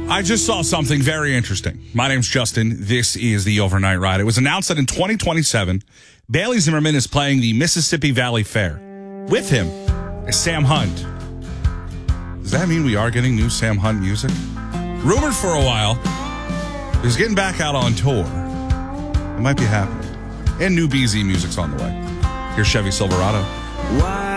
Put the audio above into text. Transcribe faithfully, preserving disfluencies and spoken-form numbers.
I just saw something very interesting. My name's Justin. This is the Overnight Ride. It was announced that in twenty twenty-seven, Bailey Zimmerman is playing the Mississippi Valley Fair. With him is Sam Hunt. Does that mean we are getting new Sam Hunt music? Rumored for a while. He's getting back out on tour. It might be happening. And new B Z music's on the way. Here's Chevy Silverado. Why?